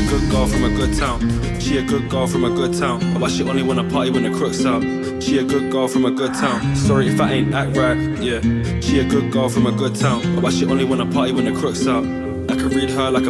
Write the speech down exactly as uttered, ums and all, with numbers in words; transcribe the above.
a good girl from a good town. She a good girl from a good town. But she only wanna party when the crook's out. She a good girl from a good town. Sorry if I ain't act right, yeah. She a good girl from a good town. But she only wanna party when the crook's out. I can read her like a